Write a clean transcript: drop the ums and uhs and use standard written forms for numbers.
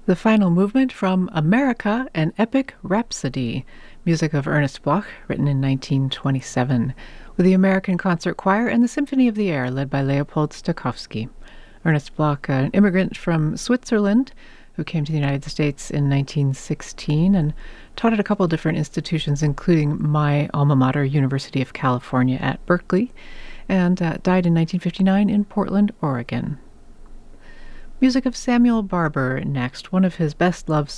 The final movement from America, an Epic Rhapsody, music of Ernest Bloch, written in 1927, with the American Concert Choir and the Symphony of the Air, led by Leopold Stokowski. Ernest Bloch, an immigrant from Switzerland, who came to the United States in 1916 and taught at a couple different institutions, including my alma mater, University of California at Berkeley, and died in 1959 in Portland, Oregon. Music of Samuel Barber next, one of his best-loved